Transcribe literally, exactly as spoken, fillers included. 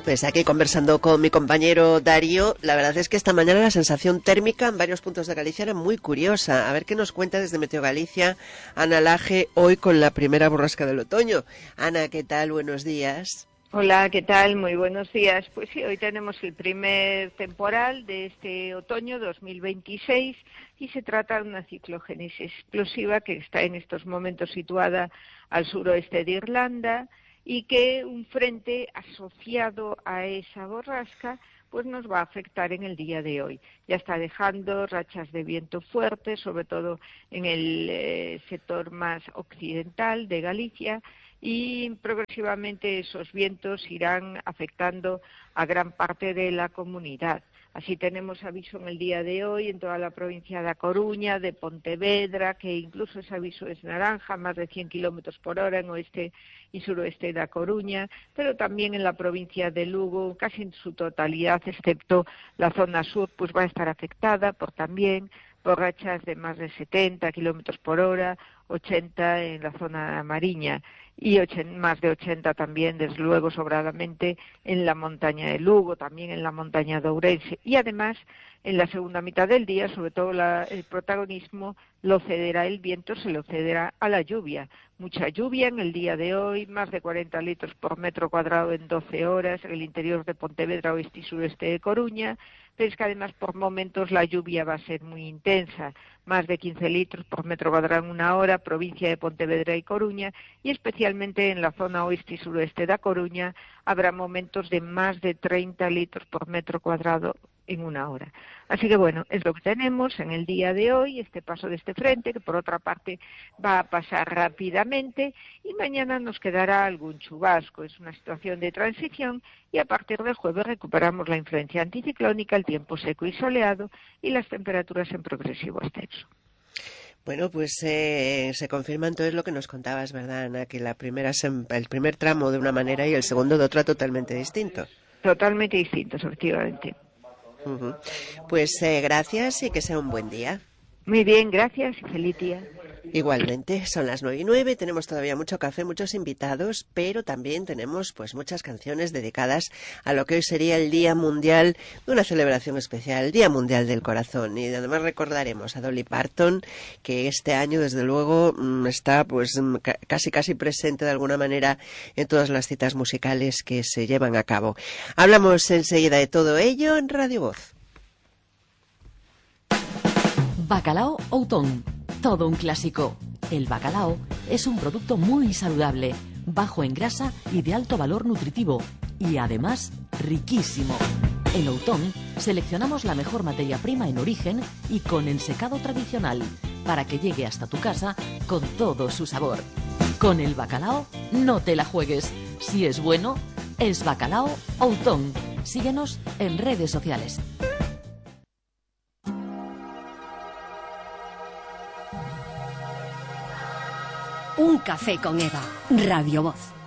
Pues aquí conversando con mi compañero Darío, la verdad es que esta mañana la sensación térmica en varios puntos de Galicia era muy curiosa. A ver qué nos cuenta desde Meteo Galicia Ana Laje hoy con la primera borrasca del otoño. Ana, ¿qué tal? Buenos días. Hola, ¿qué tal? Muy buenos días. Pues sí, hoy tenemos el primer temporal de este otoño dos mil veintiséis y se trata de una ciclogénesis explosiva que está en estos momentos situada al suroeste de Irlanda y que un frente asociado a esa borrasca pues nos va a afectar en el día de hoy. Ya está dejando rachas de viento fuertes, sobre todo en el eh, sector más occidental de Galicia, y progresivamente esos vientos irán afectando a gran parte de la comunidad. Así tenemos aviso en el día de hoy en toda la provincia de A Coruña, de Pontevedra, que incluso ese aviso es naranja, más de cien kilómetros por hora en oeste y suroeste de A Coruña, pero también en la provincia de Lugo, casi en su totalidad, excepto la zona sur, pues va a estar afectada por también por rachas de más de setenta kilómetros por hora, ochenta en la zona mariña y más de ochenta también, desde luego, sobradamente en la montaña de Lugo, también en la montaña de Ourense. Y además, en la segunda mitad del día, sobre todo la, el protagonismo lo cederá el viento, se lo cederá a la lluvia. Mucha lluvia en el día de hoy, más de cuarenta litros por metro cuadrado en doce horas, en el interior de Pontevedra, oeste y sureste de Coruña, pero es que además por momentos la lluvia va a ser muy intensa, más de quince litros por metro cuadrado en una hora, provincia de Pontevedra y Coruña, y especialmente en la zona oeste y suroeste de A Coruña habrá momentos de más de treinta litros por metro cuadrado en una hora. Así que bueno, es lo que tenemos en el día de hoy, este paso de este frente, que por otra parte va a pasar rápidamente, y mañana nos quedará algún chubasco. Es una situación de transición y a partir del jueves recuperamos la influencia anticiclónica, el tiempo seco y soleado y las temperaturas en progresivo ascenso. Bueno, pues eh, se confirma entonces lo que nos contabas, ¿verdad, Ana? Que la primera el primer tramo de una manera y el segundo de otra totalmente distinto. Totalmente distintos, efectivamente. Uh-huh. Pues eh, gracias y que sea un buen día. Muy bien, gracias y feliz día. Igualmente, son las nueve y nueve, tenemos todavía mucho café, muchos invitados, pero también tenemos pues muchas canciones dedicadas a lo que hoy sería el Día Mundial de una celebración especial, el Día Mundial del Corazón. Y además recordaremos a Dolly Parton, que este año desde luego está pues casi casi presente de alguna manera en todas las citas musicales que se llevan a cabo. Hablamos enseguida de todo ello en Radio Voz. Bacalao Outón. Todo un clásico. El bacalao es un producto muy saludable, bajo en grasa y de alto valor nutritivo, y además riquísimo. En Outón seleccionamos la mejor materia prima en origen y con ensecado tradicional, para que llegue hasta tu casa con todo su sabor. Con el bacalao no te la juegues. Si es bueno, es Bacalao Outón. Síguenos en redes sociales. Un café con Eva, Radio Voz.